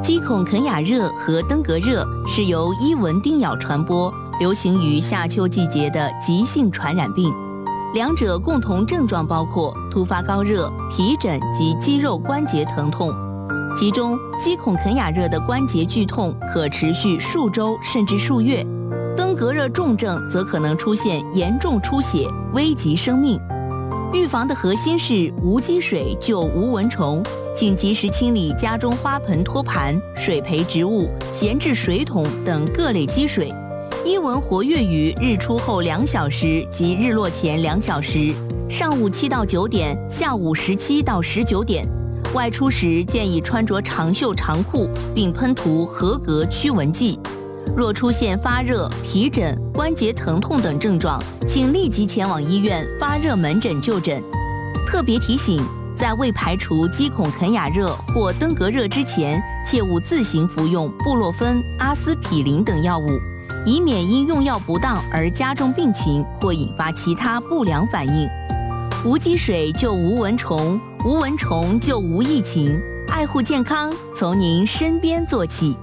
肌孔肯雅热和登革热是由伊蚊叮咬传播，流行于夏秋季节的急性传染病。两者共同症状包括突发高热、皮疹及肌肉关节疼痛。其中，肌孔肯雅热的关节剧痛可持续数周甚至数月，登革热重症则可能出现严重出血，危及生命。预防的核心是无积水救无蚊虫，请及时清理家中花盆、托盘、水培植物、闲置水桶等各类积水。伊蚊活跃于日出后2小时及日落前2小时，上午7到9点，下午17到19点。外出时建议穿着长袖长裤，并喷涂合格驱蚊剂。若出现发热、皮疹、关节疼痛等症状，请立即前往医院发热门诊就诊。特别提醒，在未排除肌孔肯雅热或登革热之前，切勿自行服用布洛芬、阿司匹林等药物，以免因用药不当而加重病情或引发其他不良反应。无积水就无蚊虫，无蚊虫就无疫情。爱护健康，从您身邊做起。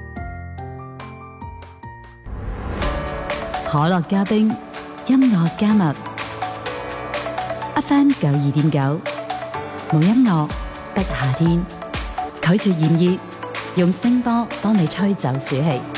可樂加冰，音樂加密 FM 92.9，冇音樂得夏天，拒絕炎熱，用聲波幫你吹走暑氣。